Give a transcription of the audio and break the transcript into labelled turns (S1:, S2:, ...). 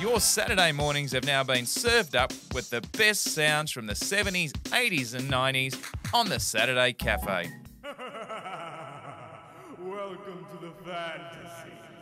S1: Your Saturday mornings have now been served up with the best sounds from the 70s, 80s, and 90s on the Saturday Cafe.
S2: Welcome to the fantasy.